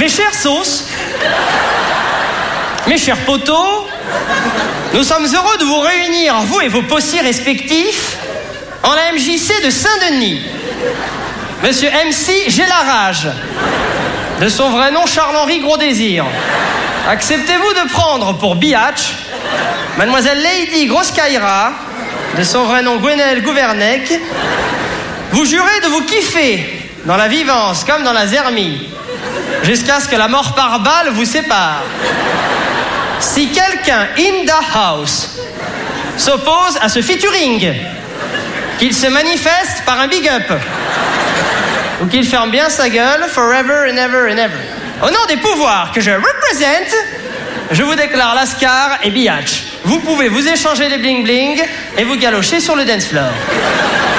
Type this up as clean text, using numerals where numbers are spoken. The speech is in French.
Mes chères sauces, mes chers potos, nous sommes heureux de vous réunir, vous et vos postiers respectifs, en la MJC de Saint-Denis. Monsieur MC, j'ai la rage. De son vrai nom, Charles-Henri Gros-Désir. Acceptez-vous de prendre pour biatch Mademoiselle Lady Grosse-Caïra, de son vrai nom Gwenaëlle Gouvernec. Vous jurez de vous kiffer dans la vivance comme dans la zermie, jusqu'à ce que la mort par balle vous sépare. Si quelqu'un in the house s'oppose à ce featuring, qu'il se manifeste par un big up, ou qu'il ferme bien sa gueule forever and ever and ever. Au nom des pouvoirs que je représente, je vous déclare Lascar et biatch. Vous pouvez vous échanger les bling bling et vous galocher sur le dance floor.